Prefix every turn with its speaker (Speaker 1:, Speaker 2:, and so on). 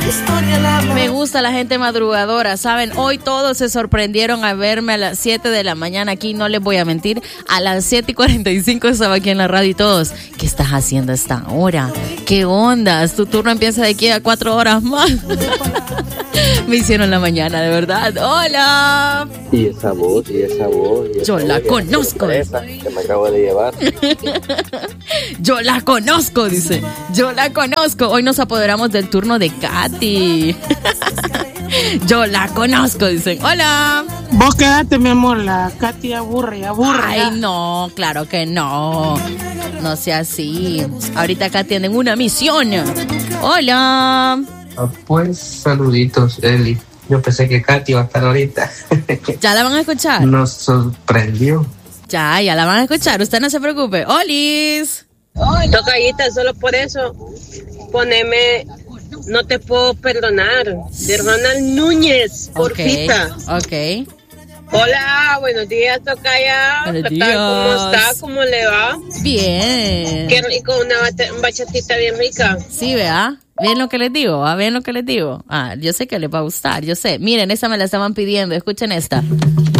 Speaker 1: Me gusta la gente madrugadora, ¿saben? Hoy todos se sorprendieron a verme a las 7 de la mañana aquí, no les voy a mentir. A las 7:45 estaba aquí en la radio y todos, ¿qué estás haciendo a esta hora? ¿Qué ondas? Tu turno empieza de aquí a 4 horas más. Me hicieron la mañana, de verdad. ¡Hola!
Speaker 2: Y esa voz.
Speaker 1: Yo la conozco.
Speaker 2: Que me acabo de llevar.
Speaker 1: Yo la conozco, dice. Yo la conozco. Hoy nos apoderamos del turno de Katy. Yo la conozco, dicen. Hola.
Speaker 3: Vos quedate, mi amor, la Katy aburre.
Speaker 1: Ay, no, claro que no. No sea así. Ahorita acá tienen una misión. Hola.
Speaker 4: Pues saluditos, Eli. Yo pensé que Katy iba a estar ahorita.
Speaker 1: ¿Ya la van a escuchar?
Speaker 4: Nos sorprendió.
Speaker 1: Ya la van a escuchar. Usted no se preocupe. ¡Olis!
Speaker 5: Tocallita, solo por eso poneme No te puedo perdonar, de Ronald Núñez, porfita.
Speaker 1: Ok.
Speaker 5: Hola, buenos días, tocaya.
Speaker 1: Buenos
Speaker 5: ¿Qué tal? ¿Cómo está? ¿Cómo le va?
Speaker 1: Bien.
Speaker 5: Qué rico, una bachatita bien rica.
Speaker 1: Sí, vea. ¿Ven lo que les digo? Ven lo que les digo. Yo sé que les va a gustar, yo sé. Miren, esa me la estaban pidiendo. Escuchen esta.